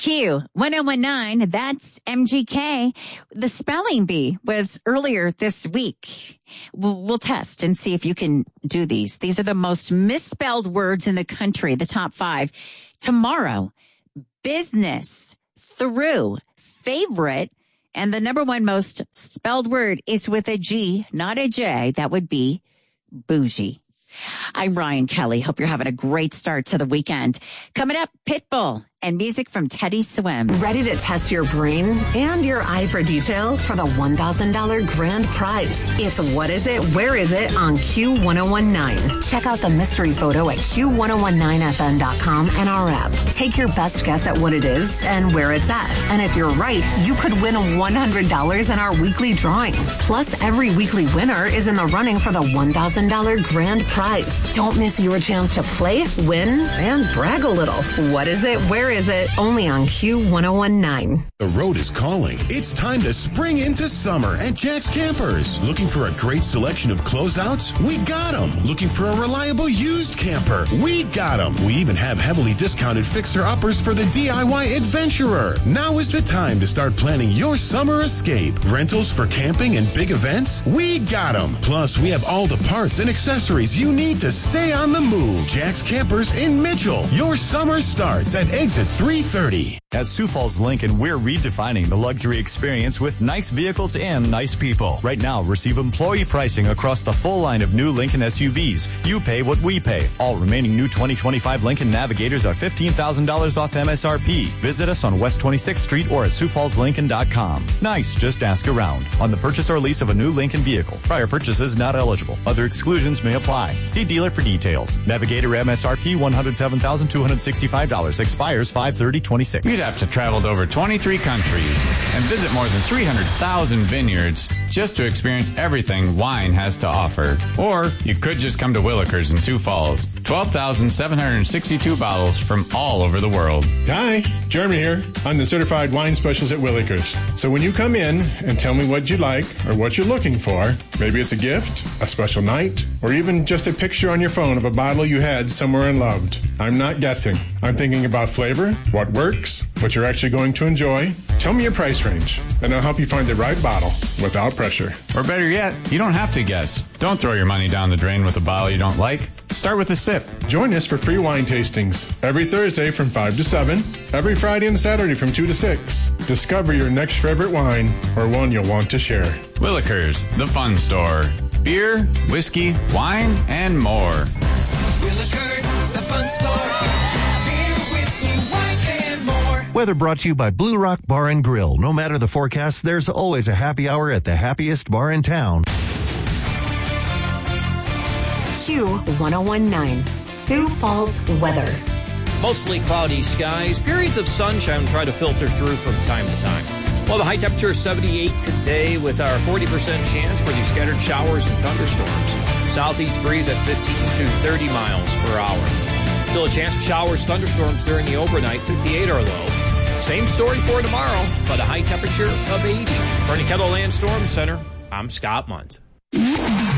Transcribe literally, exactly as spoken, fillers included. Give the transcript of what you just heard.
Q ten nineteen, that's M G K. The spelling bee was earlier this week. We'll, we'll test and see if you can do these. These are the most misspelled words in the country, the top five. Tomorrow, business, through, favorite, and the number one most spelled word is with a G, not a J. That would be bougie. I'm Ryan Kelly. Hope you're having a great start to the weekend. Coming up, Pitbull and music from Teddy Swim. Ready to test your brain and your eye for detail for the one thousand dollars grand prize? It's What Is It, Where Is It on Q ten nineteen. Check out the mystery photo at Q ten nineteen F M dot com and our app. Take your best guess at what it is and where it's at. And if you're right, you could win one hundred dollars in our weekly drawing. Plus, every weekly winner is in the running for the one thousand dollars grand prize. Don't miss your chance to play, win, and brag a little. What is it? Where is it? Only on Q ten nineteen. The road is calling. It's time to spring into summer at Jack's Campers. Looking for a great selection of closeouts? We got them. Looking for a reliable used camper? We got them. We even have heavily discounted fixer-uppers for the D I Y adventurer. Now is the time to start planning your summer escape. Rentals for camping and big events? We got them. Plus, we have all the parts and accessories you need to stay on the move. Jack's Campers in Mitchell. Your summer starts at exit three thirty. At Sioux Falls Lincoln, we're redefining the luxury experience with nice vehicles and nice people. Right now, receive employee pricing across the full line of new Lincoln S U Vs. You pay what we pay. All remaining new twenty twenty-five Lincoln Navigators are fifteen thousand dollars off M S R P. Visit us on West twenty-sixth Street or at sioux falls lincoln dot com. Nice, just ask around. On the purchase or lease of a new Lincoln vehicle. Prior purchases not eligible. Other exclusions may apply. See dealer for details. Navigator M S R P one hundred seven thousand two hundred sixty-five dollars. Expires five thirty twenty-six. You'd have to travel to over twenty-three countries and visit more than three hundred thousand vineyards just to experience everything wine has to offer. Or you could just come to Willikers in Sioux Falls. twelve thousand seven hundred sixty-two bottles from all over the world. Hi, Jeremy here. I'm the certified wine specialist at Willikers. So when you come in and tell me what you like or what you're looking for, maybe it's a gift, a special night, or even just a picture on your phone of a bottle you had somewhere and loved. I'm not guessing. I'm thinking about flavor, what works, what you're actually going to enjoy. Tell me your price range, and I'll help you find the right bottle without pressure. Or better yet, you don't have to guess. Don't throw your money down the drain with a bottle you don't like. Start with a sip. Join us for free wine tastings every Thursday from five to seven, every Friday and Saturday from two to six. Discover your next favorite wine or one you'll want to share. Willikers, the fun store. Beer, whiskey, wine, and more. Willikers, the fun store. Beer, whiskey, wine, and more. Weather brought to you by Blue Rock Bar and Grill. No matter the forecast, there's always a happy hour at the happiest bar in town. Q ten nineteen. Sioux Falls weather. Mostly cloudy skies. Periods of sunshine try to filter through from time to time. Well, the high temperature is seventy-eight today with our forty percent chance for these scattered showers and thunderstorms. Southeast breeze at fifteen to thirty miles per hour. Still a chance of showers, thunderstorms during the overnight, fifty-eight or low. Same story for tomorrow, but a high temperature of eighty. For the Kettle Land Storm Center, I'm Scott Munt.